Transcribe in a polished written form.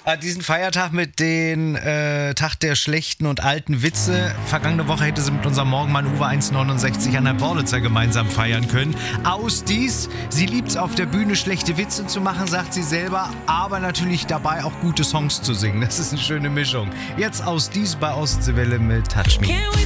Diesen Feiertag mit den Tag der schlechten und alten Witze. Vergangene Woche hätte sie mit unserem Morgenmann Uwe 1,69 an der Worditzer gemeinsam feiern können. Aus dies, sie liebt's auf der Bühne schlechte Witze zu machen, sagt sie selber, aber natürlich dabei auch gute Songs zu singen. Das ist eine schöne Mischung. Jetzt aus dies bei Ostseewelle mit Touch Me.